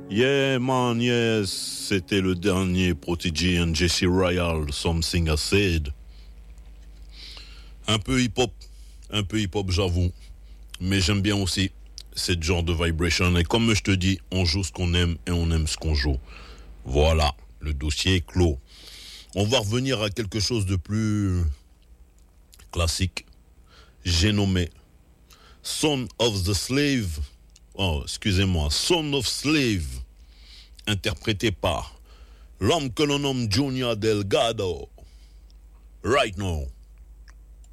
Yeah, man, yes. C'était le dernier Prodigy and Jesse Royal, Something I Said. Un peu hip-hop, j'avoue. Mais j'aime bien aussi ce genre de vibration. Et comme je te dis, on joue ce qu'on aime et on aime ce qu'on joue. Voilà, le dossier est clos. On va revenir à quelque chose de plus classique. J'ai nommé Son of the Slave. Oh, excusez-moi, Son of Slave, interprété par l'homme que l'on nomme Junior Delgado. Right now.